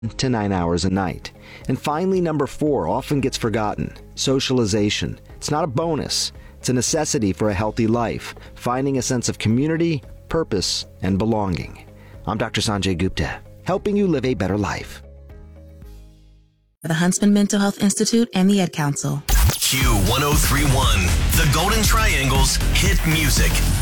to 9 hours a night. And finally, number 4 often gets forgotten: socialization. It's not a bonus. It's a necessity for a healthy life, finding a sense of community, purpose, and belonging. I'm Dr. Sanjay Gupta, helping you live a better life. The Huntsman Mental Health Institute and the Ad Council. Q1031, the Golden Triangle's hit music.